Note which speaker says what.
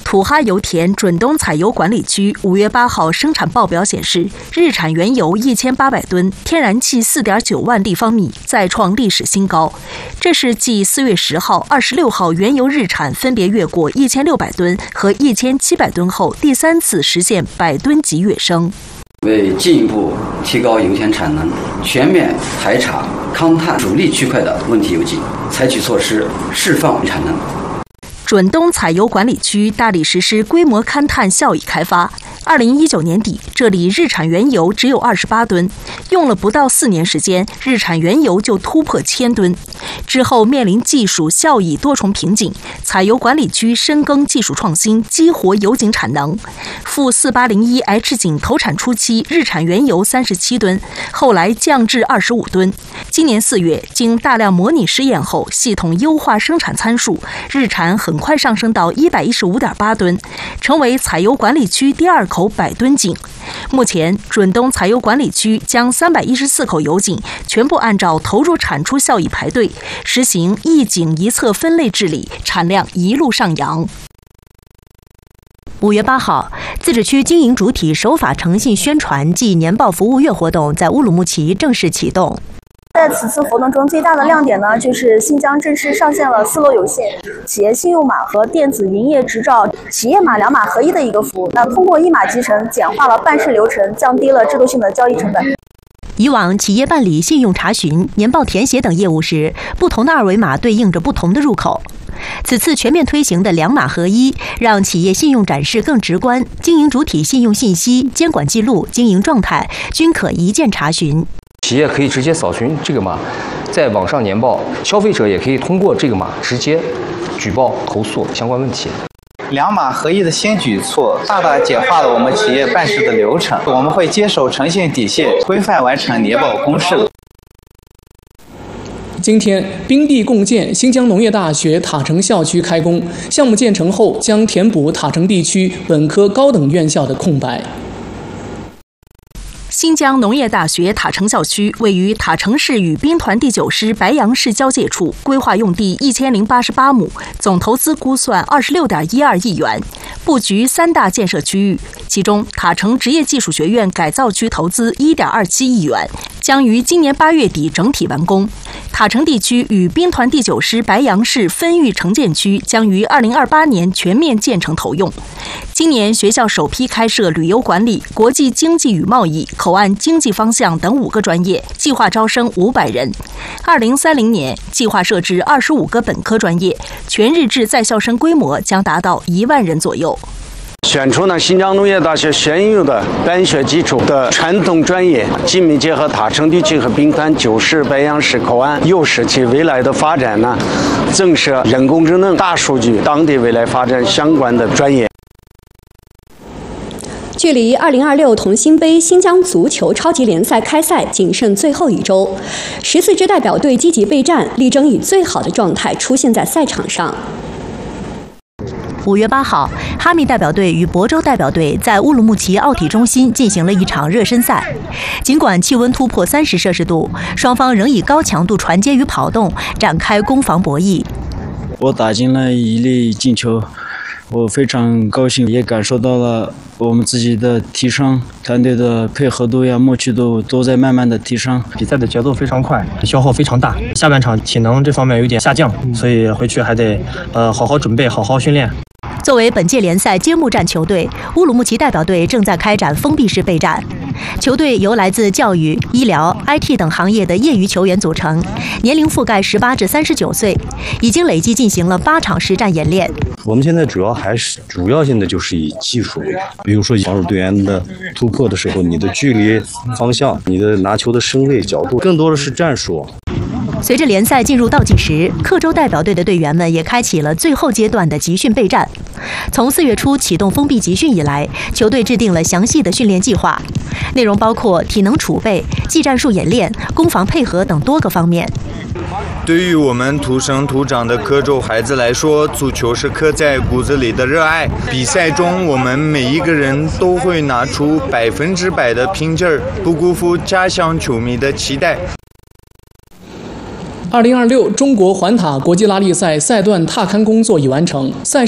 Speaker 1: 土哈油田准东采油管理区5月8号生产报表显示，日产原油1800吨，天然气4.9万立方米，再创历史新高。这是继4月10号、26号原油日产分别越过1600吨和1700吨后，第3次实现100吨级跃升。
Speaker 2: 为进一步提高油田产能，全面排查勘探主力区块的问题油井，采取措施释放产能。
Speaker 1: 准东采油管理区大力实施规模勘探效益开发。2019年底，这里日产原油只有28吨，用了不到4年时间，日产原油就突破1000吨。之后面临技术效益多重瓶颈，采油管理区深耕技术创新，激活油井产能。负 4801H 井投产初期，日产原油37吨，后来降至25吨。今年4月，经大量模拟试验后，系统优化生产参数，日产很快上升到115.8吨，成为采油管理区第2口100吨井。目前，准东采油管理区将314口油井全部按照投入产出效益排队，实行一井一测分类治理，产量一路上扬。
Speaker 3: 5月8号，自治区经营主体守法诚信宣传暨年报服务月活动在乌鲁木齐正式启动。
Speaker 4: 在此次活动中，最大的亮点呢，就是新疆正式上线了4楼有限企业信用码和电子营业执照企业码2码合一的一个服务。那通过一码集成，简化了办事流程，降低了制度性的交易成本。
Speaker 3: 以往企业办理信用查询、年报填写等业务时，不同的二维码对应着不同的入口。此次全面推行的2码合一，让企业信用展示更直观，经营主体信用信息、监管记录、经营状态均可一键查询。
Speaker 5: 企业可以直接扫询这个码，在网上年报，消费者也可以通过这个码直接举报投诉相关问题。
Speaker 6: 2码合一的新举措，大大简化了我们企业办事的流程。我们会坚守诚信底线，规范完成年报公示。
Speaker 7: 今天，冰地共建新疆农业大学塔城校区开工，项目建成后将填补塔城地区本科高等院校的空白。
Speaker 1: 新疆农业大学塔城校区位于塔城市与兵团第9师白杨市交界处，规划用地1088亩，总投资估算26.12亿元，布局3大建设区域。其中，塔城职业技术学院改造区投资1.27亿元，将于今年8月底整体完工。塔城地区与兵团第9师白杨市分域城建区将于2028年全面建成投用。今年学校首批开设旅游管理、国际经济与贸易、口岸经济方向等5个专业，计划招生500人。2030年计划设置25个本科专业，全日制在校生规模将达到1万人左右。
Speaker 8: 选出新疆农业大学现有的办学基础的传统专业，紧密结合塔城地区和兵团9师白杨市口岸优势其未来的发展增设人工智能、大数据、当地未来发展相关的专业。
Speaker 9: 距离2026同心杯新疆足球超级联赛开赛仅剩最后1周，14支代表队积极备战，力争以最好的状态出现在赛场上。
Speaker 3: 5月8号，哈密代表队与亳州代表队在乌鲁木齐奥体中心进行了一场热身赛。尽管气温突破30摄氏度，双方仍以高强度传接与跑动展开攻防博弈。
Speaker 10: 我打进了1粒进球，我非常高兴，也感受到了我们自己的提升，团队的配合度呀、默契度都在慢慢的提升。
Speaker 11: 比赛的节奏非常快，消耗非常大，下半场体能这方面有点下降，所以回去还得好好准备，好好训练。
Speaker 3: 作为本届联赛揭幕战球队，乌鲁木齐代表队正在开展封闭式备战。球队由来自教育、医疗、IT 等行业的业余球员组成，年龄覆盖18至39岁，已经累计进行了8场实战演练。
Speaker 12: 我们现在主要性的就是以技术为主，比如说防守队员的突破的时候，你的距离、方向、你的拿球的身位、角度，更多的是战术。
Speaker 3: 随着联赛进入倒计时，克州代表队的队员们也开启了最后阶段的集训备战。从4月初启动封闭集训以来，球队制定了详细的训练计划，内容包括体能储备、技战术演练、攻防配合等多个方面。
Speaker 13: 对于我们土生土长的克州孩子来说，足球是刻在骨子里的热爱。比赛中，我们每一个人都会拿出100%的拼劲儿，不辜负家乡球迷的期待。
Speaker 7: 2026中国环塔国际拉力赛赛段踏勘工作已完成，赛事